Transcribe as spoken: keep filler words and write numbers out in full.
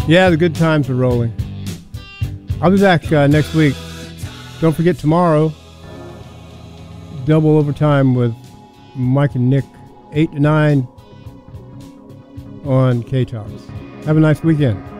Yeah, the good times are rolling. I'll be back uh, next week. Don't forget tomorrow, double overtime with Mike and Nick, eight to nine on K-Talks. Have a nice weekend.